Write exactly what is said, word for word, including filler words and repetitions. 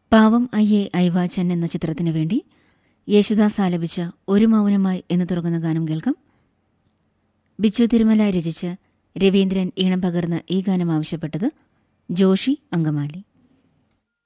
പാവം അയ്യേ ഐവാച്ചൻ എന്ന ചിത്രത്തിനു വേണ്ടി യേശുദാസ് ആലപിച്ച ഒരു മൗനമായി എന്ന് തുടങ്ങുന്ന ഗാനം കേൾക്കാം. ബിച്ചു തിരുമല രചിച്ച് രവീന്ദ്രൻ ഈണം പകർന്ന് ഈ ഗാനം ആവശ്യപ്പെട്ടത് ജോഷി അങ്കമാലി.